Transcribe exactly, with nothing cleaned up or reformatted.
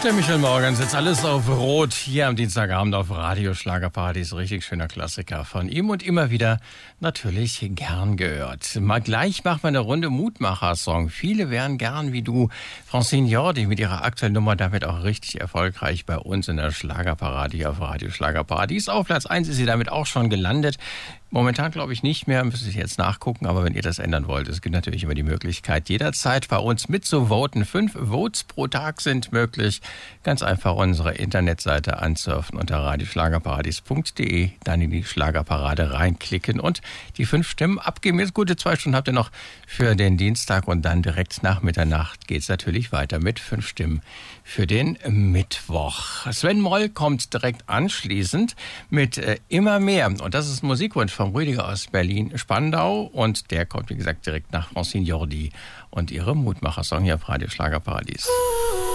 Der Michael Morgan setzt alles auf Rot hier am Dienstagabend auf Radio Schlagerparadies. Richtig schöner Klassiker von ihm und immer wieder natürlich gern gehört. Mal gleich machen wir eine Runde Mutmacher-Song. Viele wären gern wie du. Francine Jordi mit ihrer aktuellen Nummer damit auch richtig erfolgreich bei uns in der Schlagerparade auf Radio Schlagerparadies. Auf Platz eins ist sie damit auch schon gelandet. Momentan glaube ich nicht mehr, müsste ich jetzt nachgucken, aber wenn ihr das ändern wollt, es gibt natürlich immer die Möglichkeit, jederzeit bei uns mitzuvoten. Fünf Votes pro Tag sind möglich. Ganz einfach unsere Internetseite ansurfen unter radioschlagerparadies punkt de, dann in die Schlagerparade reinklicken und die fünf Stimmen abgeben. Jetzt gute zwei Stunden habt ihr noch für den Dienstag und dann direkt nach Mitternacht geht es natürlich weiter mit fünf Stimmen für den Mittwoch. Sven Moll kommt direkt anschließend mit äh, Immer mehr und das ist ein Musikwunsch von Rüdiger aus Berlin-Spandau und der kommt, wie gesagt, direkt nach Francine Jordi und ihre Mutmacher-Song hier auf Radio Schlagerparadies.